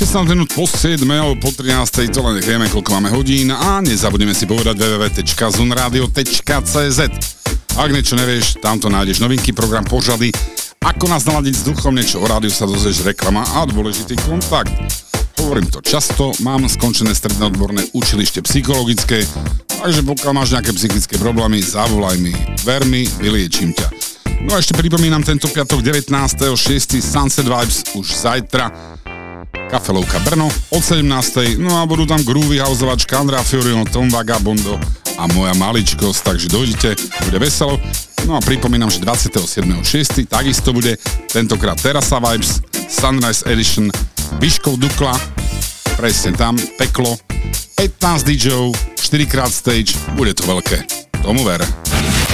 16 minút po 7 alebo po 13, to len vieme, koľko máme hodín a nezabudneme si povedať www.zunradio.cz. Ak niečo nevieš, tam to nájdeš novinky, program, pořady, ako nás naladiť s duchom, niečo o rádiu sa dozvieš, reklama a dôležitý kontakt. Hovorím to často, mám skončené stredné odborné učilište psychologické, takže pokiaľ máš nejaké psychické problémy, zavolaj mi, ver mi, vyliečím ťa. No a ešte pripomínam tento piatok 19.6. Sunset Vibes už zajtra. Kafelovka Brno od 17. No a budú tam groovy houseovačka Andrea Fiorino, Tom Vagabondo a moja maličkosť, takže dojdite, bude veselo. No a pripomínam, že 27.6. takisto bude tentokrát Terasa Vibes, Sunrise Edition, Biškov Dukla, presne tam, peklo, 15 DJov, 4x stage, bude to veľké, tomu ver.